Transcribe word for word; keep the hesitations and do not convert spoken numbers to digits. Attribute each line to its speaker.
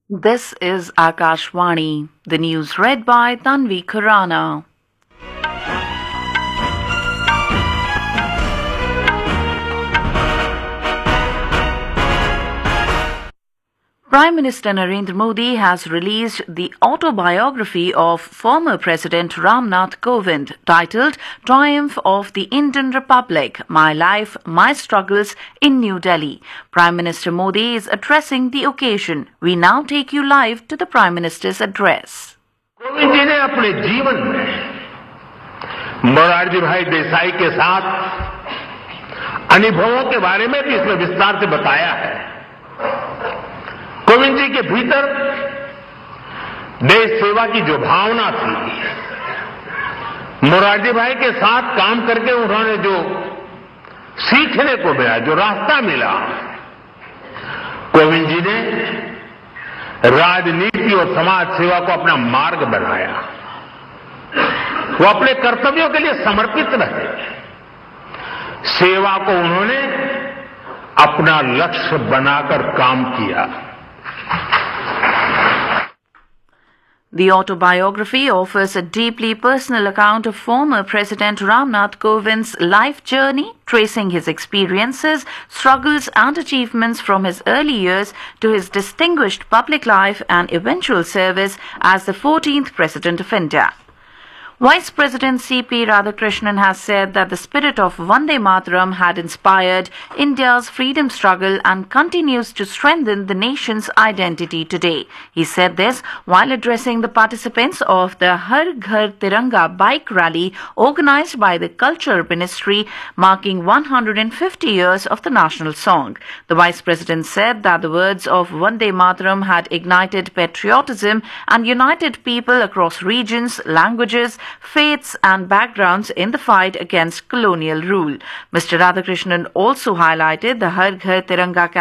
Speaker 1: This is Akashvani, the news read by Tanvi Khurana. Prime Minister Narendra Modi has released the autobiography of former President Ramnath Kovind titled Triumph of the Indian Republic, My Life, My Struggles in New Delhi. Prime Minister Modi is addressing the occasion. We now take you live to the Prime Minister's address.
Speaker 2: Kovind ji ने अपने जीवन में मोरारजी भाई देसाई के साथ अनुभवों के बारे में भी इसमें विस्तार से बताया है। कोविंद जी के भीतर देश सेवा की जो भावना थी, मोरारजी भाई के साथ काम करके उन्होंने जो सीखने को मिला, जो रास्ता मिला, कोविंद जी ने राजनीति और समाज सेवा को अपना मार्ग बनाया। वो अपने कर्तव्यों के लिए समर्पित रहे। सेवा को उन्होंने अपना लक्ष्य बनाकर काम किया।
Speaker 1: The autobiography offers a deeply personal account of former President Ramnath Kovind's life journey, tracing his experiences, struggles and achievements from his early years to his distinguished public life and eventual service as the fourteenth President of India. Vice President C P Radhakrishnan has said that the spirit of Vande Mataram had inspired India's freedom struggle and continues to strengthen the nation's identity today. He said this while addressing the participants of the Har Ghar Tiranga bike rally organized by the Culture Ministry, marking one hundred fifty years of the national song. The Vice President said that the words of Vande Mataram had ignited patriotism and united people across regions, languages, faiths and backgrounds in the fight against colonial rule. Mister Radhakrishnan also highlighted the Har Ghar Tiranga